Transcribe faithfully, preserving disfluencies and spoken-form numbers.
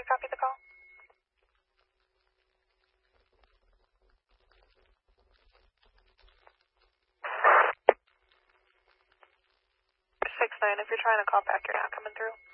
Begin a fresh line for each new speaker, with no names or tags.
you copy the call? six nine, if you're trying to call back, you're not coming through.